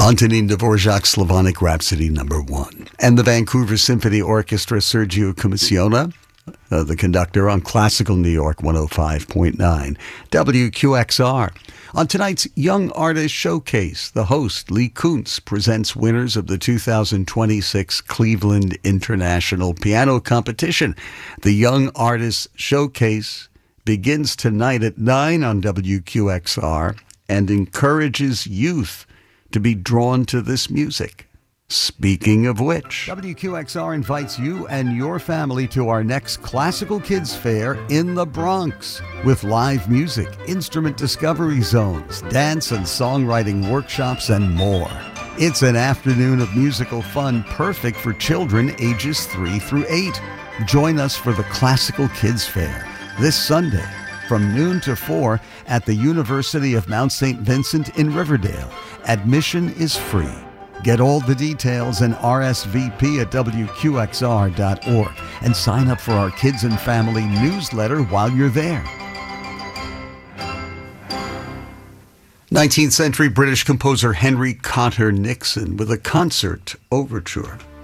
Antonin Dvorak's Slavonic Rhapsody No. 1. And the Vancouver Symphony Orchestra, Sergio Commissiona, the conductor, on Classical New York 105.9 WQXR. On tonight's Young Artist Showcase, the host, Lee Kuntz, presents winners of the 2026 Cleveland International Piano Competition. The Young Artist Showcase begins tonight at 9 on WQXR and encourages youth to be drawn to this music. Speaking of which, WQXR invites you and your family to our next Classical Kids Fair in the Bronx with live music, instrument discovery zones, dance and songwriting workshops, and more. It's an afternoon of musical fun perfect for children ages 3 through 8. Join us for the Classical Kids Fair this Sunday from noon to 4 at the University of Mount St. Vincent in Riverdale. Admission is free. Get all the details and RSVP at WQXR.org and sign up for our Kids and Family newsletter while you're there. 19th century British composer Henry Cotter Nixon with a concert overture.